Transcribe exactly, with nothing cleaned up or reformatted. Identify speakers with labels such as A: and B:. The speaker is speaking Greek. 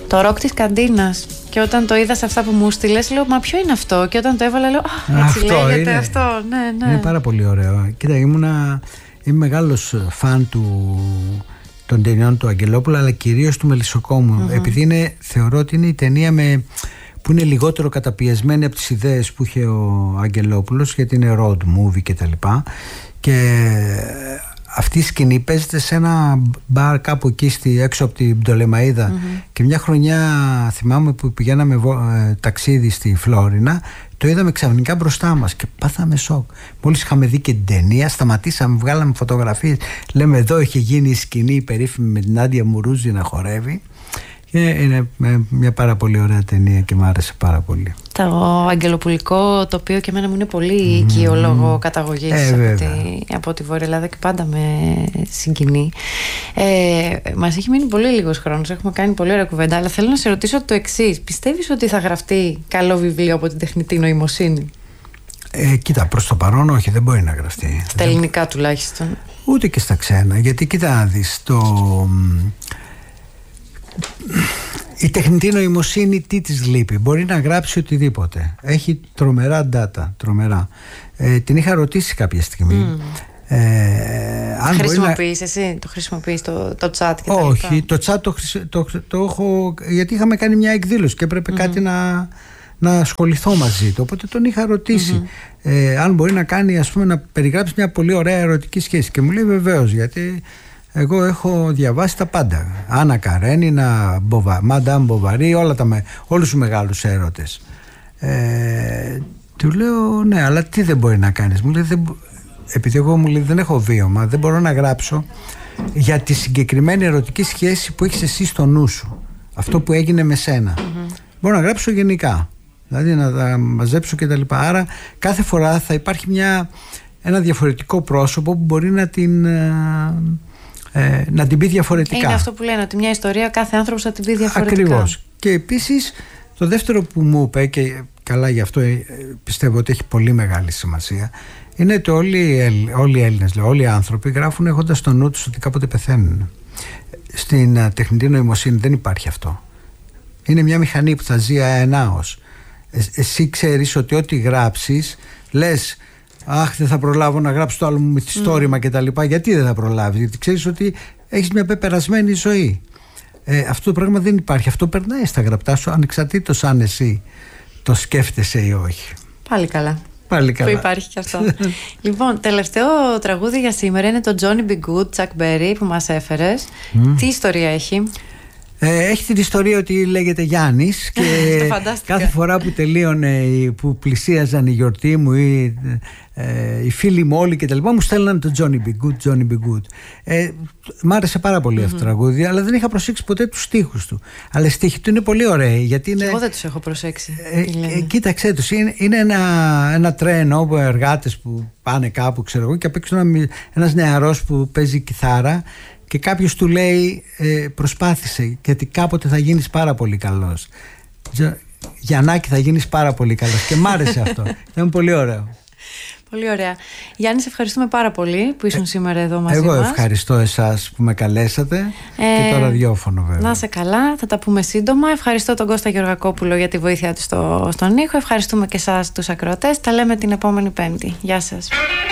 A: Το ροκ της καντίνας. Και όταν το είδα σε αυτά που μου στείλες, λέω, μα ποιο είναι αυτό? Και όταν το έβαλα, λέω, α, έτσι αυτό λέγεται είναι. Αυτό. Ναι, ναι.
B: Είναι πάρα πολύ ωραίο. Κοίτα, ήμουνα, είμαι μεγάλος φαν του, των ταινιών του Αγγελόπουλου, αλλά κυρίως του Μελισσοκόμου. Mm-hmm. Επειδή είναι, θεωρώ ότι είναι η ταινία με, που είναι λιγότερο καταπιεσμένη από τις ιδέες που είχε ο Αγγελόπουλος, γιατί είναι road movie κτλ. Και αυτή η σκηνή παίζεται σε ένα μπαρ κάπου εκεί στη, έξω από την Πτολεμαΐδα. Mm-hmm. Και μια χρονιά θυμάμαι που πηγαίναμε ε, ταξίδι στη Φλόρινα, το είδαμε ξαφνικά μπροστά μας και πάθαμε σοκ. Μόλις είχαμε δει και την ταινία, σταματήσαμε, βγάλαμε φωτογραφίες, λέμε εδώ είχε γίνει η σκηνή η περίφημη με την Νάντια Μουρούζη να χορεύει. Και είναι μια πάρα πολύ ωραία ταινία και μου άρεσε πάρα πολύ.
A: Το αγγελοπουλικό τοπίο και εμένα μου είναι πολύ οικείο mm. λόγω καταγωγής ε, από, τη, από τη Βόρεια Ελλάδα και πάντα με συγκινεί. Ε, μας έχει μείνει πολύ λίγος χρόνος, έχουμε κάνει πολύ ωραία κουβέντα, αλλά θέλω να σε ρωτήσω το εξής. Πιστεύεις ότι θα γραφτεί καλό βιβλίο από την τεχνητή νοημοσύνη?
B: Ε, κοίτα, προς το παρόν όχι, δεν μπορεί να γραφτεί.
A: Στα ελληνικά δεν... τουλάχιστον.
B: Ούτε και στα ξένα, γιατί κοίτα να δεις το... Η τεχνητή νοημοσύνη τι της λείπει? Μπορεί να γράψει οτιδήποτε. Έχει τρομερά data, τρομερά. Ε, την είχα ρωτήσει κάποια στιγμή. Mm. Ε, αν
A: χρησιμοποιείς να... εσύ, το χρησιμοποιείς το, το chat και
B: όχι, τα το chat το, το, το, το έχω, γιατί είχαμε κάνει μια εκδήλωση και έπρεπε mm-hmm. κάτι να, να ασχοληθώ μαζί του. Οπότε τον είχα ρωτήσει mm-hmm. ε, αν μπορεί να κάνει, ας πούμε, να περιγράψει μια πολύ ωραία ερωτική σχέση. Και μου λέει βεβαίως, γιατί εγώ έχω διαβάσει τα πάντα. Άννα Καρένινα, Μποβα, Μαντάμ Μποβαρί, όλα τα, όλους τους μεγάλους έρωτες. Ε, του λέω ναι, αλλά τι δεν μπορεί να κάνεις? Μου λέει, δεν, επειδή εγώ μου λέει, δεν έχω βίωμα, δεν μπορώ να γράψω για τη συγκεκριμένη ερωτική σχέση που έχεις εσύ στο νου σου. Αυτό που έγινε με σένα. Mm-hmm. Μπορώ να γράψω γενικά. Δηλαδή να τα μαζέψω και τα λοιπά. Άρα κάθε φορά θα υπάρχει μια, ένα διαφορετικό πρόσωπο που μπορεί να την... Ε, να την πει διαφορετικά.
A: Είναι αυτό που λένε, ότι μια ιστορία κάθε άνθρωπος θα την πει διαφορετικά.
B: Ακριβώς. Και επίσης το δεύτερο που μου είπε, και καλά γι' αυτό πιστεύω ότι έχει πολύ μεγάλη σημασία, είναι ότι όλοι, όλοι οι Έλληνες, όλοι οι άνθρωποι γράφουν έχοντας στο νου τους ότι κάποτε πεθαίνουν. Στην uh, τεχνητή νοημοσύνη δεν υπάρχει αυτό. Είναι μια μηχανή που θα ζει αενάως. Ε, εσύ ξέρεις ότι ό,τι γράψεις, λες αχ, δεν θα προλάβω να γράψω το άλλο μου μυθιστόρημα mm. και τα λοιπά. Γιατί δεν θα προλάβεις? Γιατί ξέρεις ότι έχεις μια πεπερασμένη ζωή. Ε, αυτό το πράγμα δεν υπάρχει. Αυτό περνάει στα γραπτά σου, ανεξαρτήτως αν εσύ το σκέφτεσαι ή όχι.
A: Πάλι καλά.
B: Πάλι καλά.
A: Που υπάρχει και αυτό. Λοιπόν, τελευταίο τραγούδι για σήμερα είναι το Johnny B. Good, Chuck Berry, που μας έφερες. Mm. Τι ιστορία έχει?
B: Ε, έχει την ιστορία ότι λέγεται Γιάννης και κάθε φορά που τελείωνε, που πλησίαζαν η γιορτή μου ή ε, οι φίλοι μου όλοι και τα λοιπά, μου στέλναν το Johnny B. Good, Johnny B. Good. Ε, μ' άρεσε πάρα πολύ mm-hmm. αυτό το τραγούδι, αλλά δεν είχα προσέξει ποτέ τους στίχους του. Αλλά οι στίχοι του είναι πολύ ωραίοι. Γιατί είναι,
A: και εγώ δεν τους έχω προσέξει.
B: Ε, ε, κοίταξέ τους, είναι, είναι ένα, ένα τρένο όπου εργάτες που πάνε κάπου, ξέρω εγώ, και απ' έξω ένα, ένας νεαρός που παίζει κιθάρα. Και κάποιος του λέει ε, προσπάθησε, γιατί κάποτε θα γίνεις πάρα πολύ καλός. Γιαννάκη, θα γίνεις πάρα πολύ καλός. Και μ' άρεσε αυτό. Ήταν πολύ ωραίο.
A: Πολύ ωραία. Γιάννη, σε ευχαριστούμε πάρα πολύ που ήσουν ε, σήμερα εδώ μαζί
B: εγώ
A: μας.
B: Εγώ ευχαριστώ εσάς που με καλέσατε ε, και το ραδιόφωνο βέβαια.
A: Να είσαι καλά, θα τα πούμε σύντομα. Ευχαριστώ τον Κώστα Γεωργακόπουλο για τη βοήθειά του στο, στον ήχο. Ευχαριστούμε και εσάς τους ακροατές. Τα λέμε την επόμενη Πέμπτη. Γεια σας.